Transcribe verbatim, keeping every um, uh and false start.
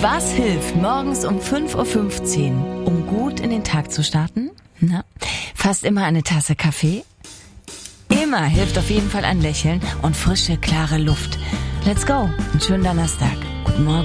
Was hilft morgens um fünf Uhr fünfzehn, um gut in den Tag zu starten? Na, fast immer eine Tasse Kaffee? Immer hilft auf jeden Fall ein Lächeln und frische, klare Luft. Let's go. Einen schönen Donnerstag. Guten Morgen.